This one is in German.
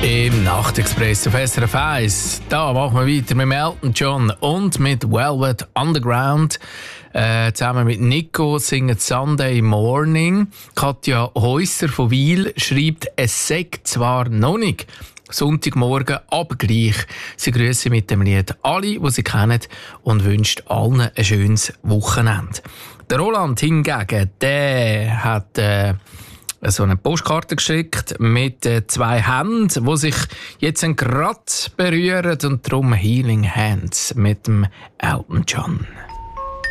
Im Nachtexpress auf SRF 1. Da machen wir weiter mit Elton John und mit Velvet Underground. Zusammen mit Nico singen Sunday Morning. Katja Häuser von Wil schreibt, es sagt zwar noch nicht Sonntagmorgen, aber gleich. Sie grüßen mit dem Lied alle, die sie kennen, und wünscht allen ein schönes Wochenende. Der Roland hingegen, der hat so eine Postkarte geschickt mit 2 Händen, die sich jetzt gerade berühren, und darum Healing Hands mit dem Elton John.